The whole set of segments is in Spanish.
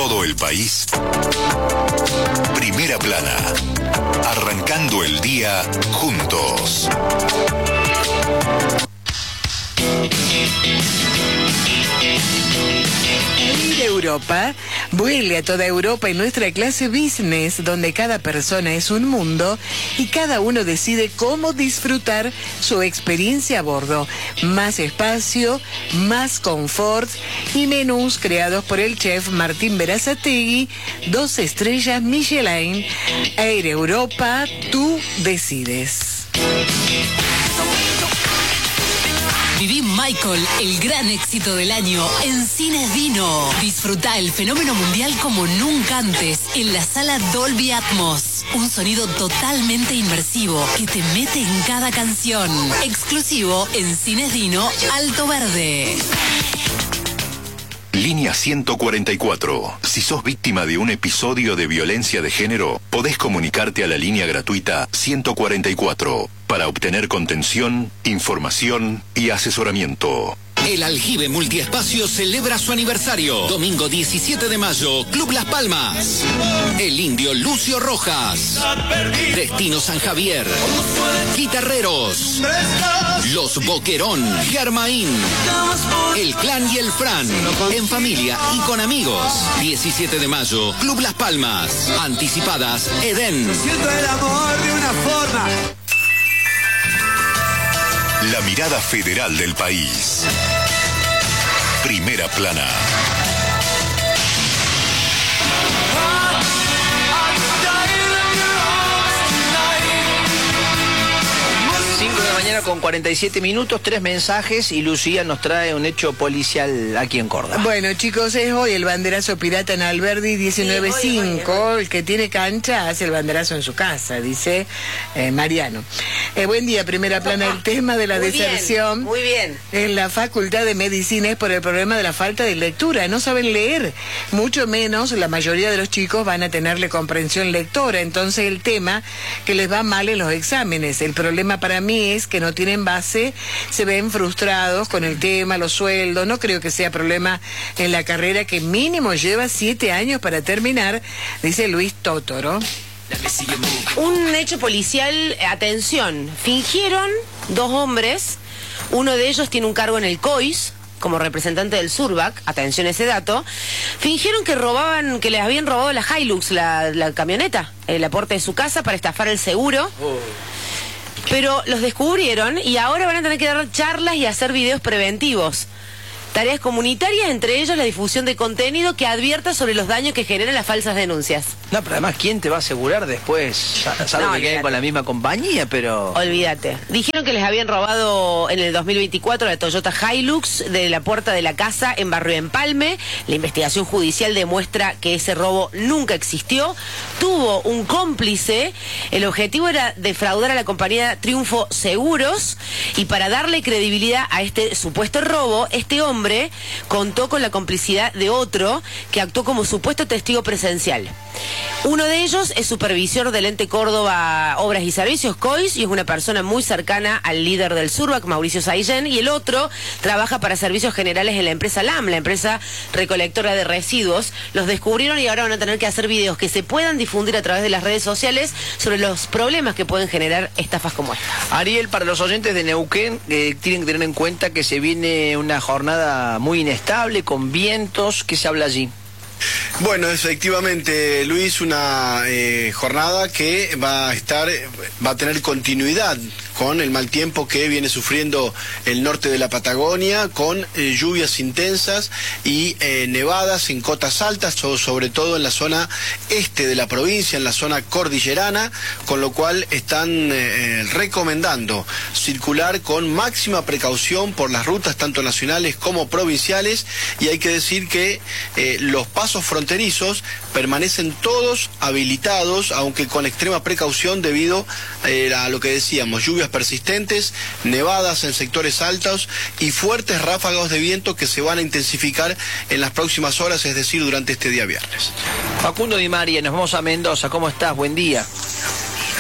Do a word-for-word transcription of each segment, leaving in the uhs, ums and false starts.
todo el país. Primera Plana. Arrancando el día juntos. Ir a Europa, vuele a toda Europa en nuestra clase business, donde cada persona es un mundo y cada uno decide cómo disfrutar su experiencia a bordo. Más espacio, más confort y menús creados por el chef Martín Berazategui, dos estrellas Michelin. Air Europa, tú decides. Viví Michael, el gran éxito del año, en Cines Dino. Disfruta el fenómeno mundial como nunca antes en la sala Dolby Atmos. Un sonido totalmente inmersivo que te mete en cada canción. Exclusivo en Cines Dino, Alto Verde. Línea ciento cuarenta y cuatro. Si sos víctima de un episodio de violencia de género, podés comunicarte a la línea gratuita ciento cuarenta y cuatro para obtener contención, información y asesoramiento. El Aljibe Multiespacio celebra su aniversario. Domingo diecisiete de mayo, Club Las Palmas. El Indio Lucio Rojas. Destino San Javier. Guitarreros. Los Boquerón. Germain. El Clan y el Fran. En familia y con amigos. diecisiete de mayo, Club Las Palmas. Anticipadas, Edén. Siento el amor de una forma. La mirada federal del país. Primera Plana. cinco de la mañana con cuarenta y siete minutos, tres mensajes y Lucía nos trae un hecho policial aquí en Córdoba. Bueno, chicos, es hoy el banderazo pirata en Alberdi diecinueve cinco. El que tiene cancha hace el banderazo en su casa, dice eh, Mariano. Eh, buen día, Primera Plana. El tema de la muy deserción bien, muy bien. en la Facultad de Medicina es por el problema de la falta de lectura. No saben leer, mucho menos la mayoría de los chicos van a tenerle comprensión lectora. Entonces el tema que les va mal en los exámenes. El problema para mí es que no tienen base, se ven frustrados con el tema, los sueldos. No creo que sea problema en la carrera que mínimo lleva siete años para terminar, dice Luis Totoro. Un hecho policial, atención, fingieron dos hombres, uno de ellos tiene un cargo en el C O I S, como representante del Surbac, atención a ese dato, fingieron que robaban, que les habían robado la Hilux, la, la camioneta, el aporte de su casa para estafar el seguro. Oh. Pero los descubrieron y ahora van a tener que dar charlas y hacer videos preventivos. Tareas comunitarias, entre ellos la difusión de contenido que advierta sobre los daños que generan las falsas denuncias. No, pero además, ¿quién te va a asegurar después? Salvo no, que queden con la misma compañía, pero... Olvídate. Dijeron que les habían robado en el dos mil veinticuatro la Toyota Hilux de la puerta de la casa en Barrio Empalme. La investigación judicial demuestra que ese robo nunca existió. Tuvo un cómplice. El objetivo era defraudar a la compañía Triunfo Seguros. Y para darle credibilidad a este supuesto robo, este hombre contó con la complicidad de otro que actuó como supuesto testigo presencial. Uno de ellos es supervisor del ente Córdoba Obras y Servicios, C O I S, y es una persona muy cercana al líder del Surbac, Mauricio Saillén, y el otro trabaja para servicios generales en la empresa L A M, la empresa recolectora de residuos. Los descubrieron y ahora van a tener que hacer videos que se puedan difundir a través de las redes sociales sobre los problemas que pueden generar estafas como esta. Ariel, para los oyentes de Neuquén, eh, tienen que tener en cuenta que se viene una jornada muy inestable, con vientos. ¿Qué se habla allí? Bueno, efectivamente, Luis, una eh, jornada que va a estar, va a tener continuidad con el mal tiempo que viene sufriendo el norte de la Patagonia, con eh, lluvias intensas y eh, nevadas en cotas altas, o sobre todo en la zona este de la provincia, en la zona cordillerana, con lo cual están eh, recomendando circular con máxima precaución por las rutas tanto nacionales como provinciales, y hay que decir que eh, los pasos fronterizos permanecen todos habilitados, aunque con extrema precaución debido eh, a lo que decíamos, lluvias persistentes, nevadas en sectores altos y fuertes ráfagos de viento que se van a intensificar en las próximas horas, es decir, durante este día viernes. Facundo Di María, nos vamos a Mendoza. ¿Cómo estás? Buen día.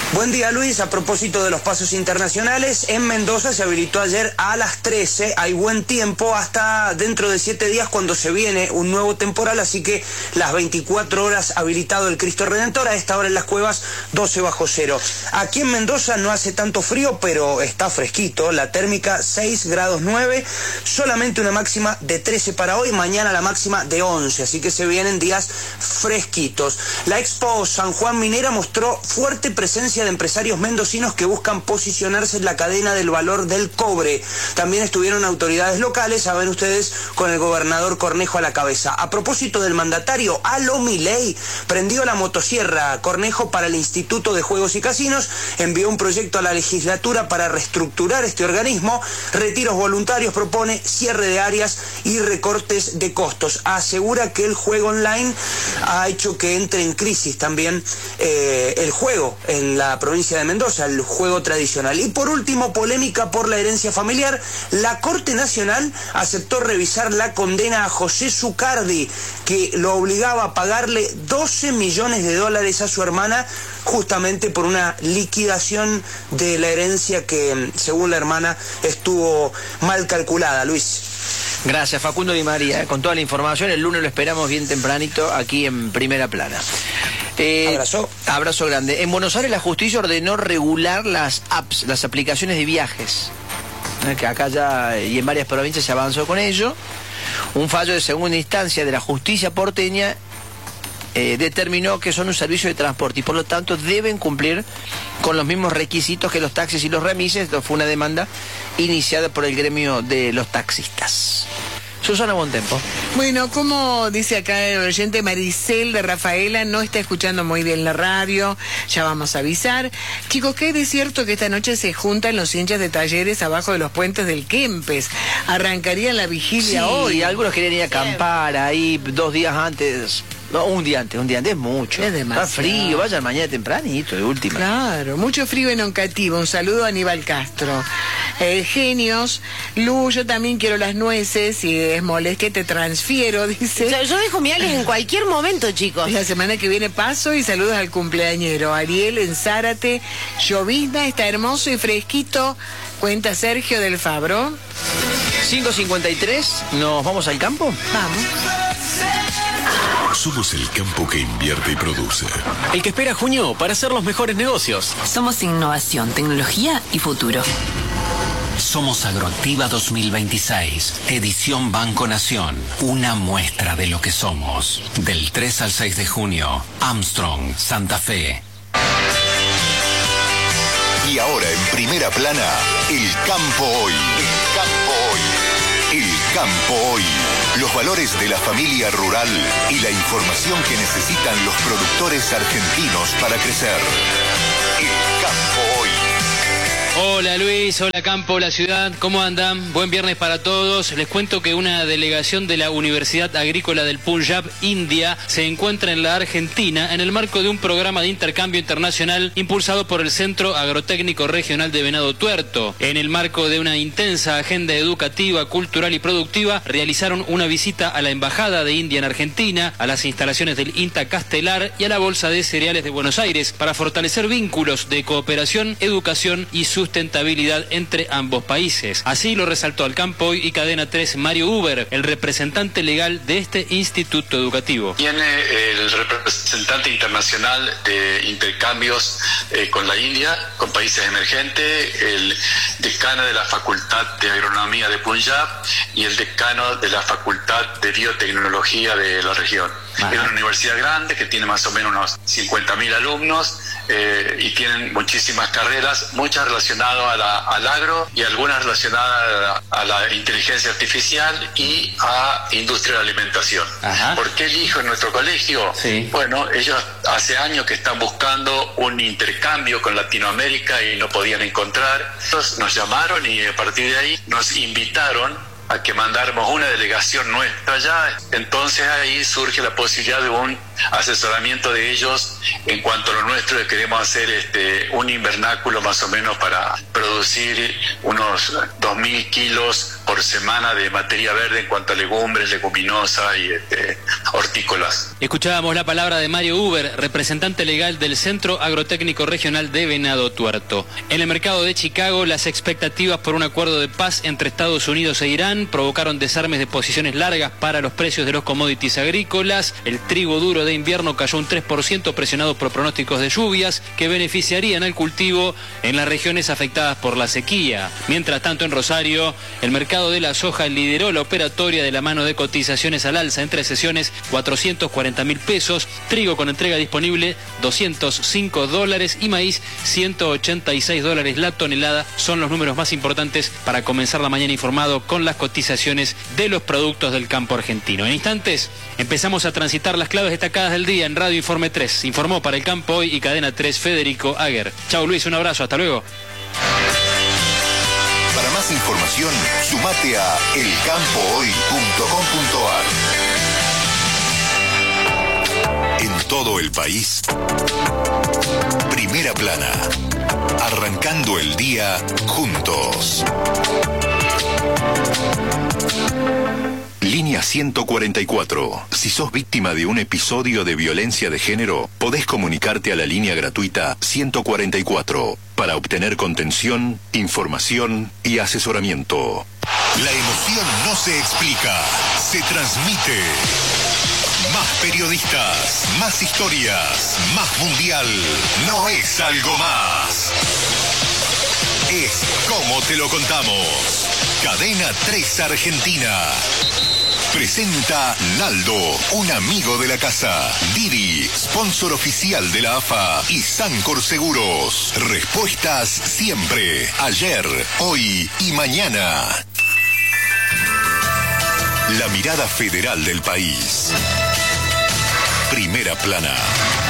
Buen día, Luis. A propósito de los pasos internacionales, en Mendoza se habilitó ayer a las trece. Hay buen tiempo hasta dentro de siete días cuando se viene un nuevo temporal, así que las veinticuatro horas habilitado el Cristo Redentor. A esta hora en las cuevas doce bajo cero. Aquí en Mendoza no hace tanto frío, pero está fresquito. La térmica seis grados nueve. Solamente una máxima de trece para hoy. Mañana la máxima de once. Así que se vienen días fresquitos. La Expo San Juan Minera mostró fuerte presencia de empresarios mendocinos que buscan posicionarse en la cadena del valor del cobre. También estuvieron autoridades locales, saben ustedes, con el gobernador Cornejo a la cabeza. A propósito del mandatario, Alo Milei prendió la motosierra. Cornejo, para el Instituto de Juegos y Casinos, envió un proyecto a la legislatura para reestructurar este organismo. Retiros voluntarios propone, cierre de áreas y recortes de costos. Asegura que el juego online ha hecho que entre en crisis también eh, el juego en la provincia de Mendoza, el juego tradicional. Y por último, polémica por la herencia familiar. La Corte Nacional aceptó revisar la condena a José Zucardi, que lo obligaba a pagarle doce millones de dólares a su hermana justamente por una liquidación de la herencia que, según la hermana, estuvo mal calculada. Luis. Gracias, Facundo Di María, con toda la información. El lunes lo esperamos bien tempranito aquí en Primera Plana. Eh, abrazo. Abrazo grande. En Buenos Aires la justicia ordenó regular las apps, las aplicaciones de viajes. Eh, que acá ya y en varias provincias se avanzó con ello. Un fallo de segunda instancia de la justicia porteña eh, determinó que son un servicio de transporte y por lo tanto deben cumplir con los mismos requisitos que los taxis y los remises. Esto fue una demanda iniciada por el gremio de los taxistas. Susana Bontempo. Bueno, como dice acá el oyente Maricel de Rafaela, no está escuchando muy bien la radio, ya vamos a avisar. Chicos, qué es cierto que esta noche se juntan los hinchas de Talleres abajo de los puentes del Kempes. Arrancarían la vigilia sí, hoy. Y algunos querían ir a acampar ahí dos días antes. No, un día antes, un día antes es mucho. Es demasiado. Está frío, vayan mañana tempranito, de última. Claro, mucho frío en Oncativo. Un saludo a Aníbal Castro. Eh, genios. Lu, yo también quiero las nueces. Si es molestia, te transfiero, dice. O sea, yo dejo miales en cualquier momento, chicos. La semana que viene paso y saludos al cumpleañero. Ariel en Zárate. Llovizna, está hermoso y fresquito. Cuenta Sergio del Fabro. cinco cincuenta y tres, ¿nos vamos al campo? Vamos. Somos el campo que invierte y produce. El que espera junio para hacer los mejores negocios. Somos innovación, tecnología y futuro. Somos Agroactiva dos mil veintiséis, edición Banco Nación. Una muestra de lo que somos. Del tres al seis de junio, Armstrong, Santa Fe. Y ahora en Primera Plana, el campo hoy. El campo hoy. El campo hoy. Los valores de la familia rural y la información que necesitan los productores argentinos para crecer. El campo hoy. Hola Luis, hola campo, hola ciudad, ¿cómo andan? Buen viernes para todos. Les cuento que una delegación de la Universidad Agrícola del Punjab, India, se encuentra en la Argentina en el marco de un programa de intercambio internacional impulsado por el Centro Agrotécnico Regional de Venado Tuerto. En el marco de una intensa agenda educativa, cultural y productiva, realizaron una visita a la Embajada de India en Argentina, a las instalaciones del INTA Castelar y a la Bolsa de Cereales de Buenos Aires para fortalecer vínculos de cooperación, educación y sustentabilidad sustentabilidad entre ambos países. Así lo resaltó al campo y Cadena tres Mario Uber, el representante legal de este instituto educativo. Viene el representante internacional de intercambios eh, con la India, con países emergentes, el decano de la Facultad de Agronomía de Punjab y el decano de la Facultad de Biotecnología de la región. Ajá. Es una universidad grande que tiene más o menos unos cincuenta mil alumnos eh, y tienen muchísimas carreras, muchas relacionadas a la, al agro y algunas relacionadas a la, a la inteligencia artificial y a industria de la alimentación. Ajá. ¿Por qué elijo en nuestro colegio? Sí. Bueno, ellos hace años que están buscando un intercambio con Latinoamérica y no podían encontrar. Entonces nos llamaron y a partir de ahí nos invitaron a que mandáramos una delegación nuestra allá. Entonces ahí surge la posibilidad de un asesoramiento de ellos en cuanto a lo nuestro, que queremos hacer este, un invernáculo más o menos para producir unos dos mil kilos por semana de materia verde en cuanto a legumbres, leguminosas y este, hortícolas. Escuchábamos la palabra de Mario Huber, representante legal del Centro Agrotécnico Regional de Venado Tuerto. En el mercado de Chicago, las expectativas por un acuerdo de paz entre Estados Unidos e Irán provocaron desarmes de posiciones largas para los precios de los commodities agrícolas. El trigo duro de invierno cayó un tres por ciento presionado por pronósticos de lluvias que beneficiarían al cultivo en las regiones afectadas por la sequía. Mientras tanto, en Rosario, el mercado de la soja lideró la operatoria de la mano de cotizaciones al alza entre sesiones cuatrocientos cuarenta mil pesos, trigo con entrega disponible doscientos cinco dólares y maíz ciento ochenta y seis dólares la tonelada. Son los números más importantes para comenzar la mañana informado con las cotizaciones de los productos del campo argentino. En instantes empezamos a transitar las claves destacadas del día en Radio Informe tres. Informó para El Campo Hoy y Cadena tres Federico Aguer. Chau Luis, un abrazo, hasta luego. Para más información, sumate a el campo hoy punto com punto a r. En todo el país, Primera Plana. Arrancando el día juntos. Línea ciento cuarenta y cuatro. Si sos víctima de un episodio de violencia de género, podés comunicarte a la línea gratuita ciento cuarenta y cuatro para obtener contención, información y asesoramiento. La emoción no se explica, se transmite. Más periodistas, más historias, más mundial. No es algo más. Es como te lo contamos. Cadena tres Argentina. Presenta Naldo, un amigo de la casa. Didi, sponsor oficial de la A F A. Y Sancor Seguros. Respuestas siempre. Ayer, hoy y mañana. La mirada federal del país. Primera Plana.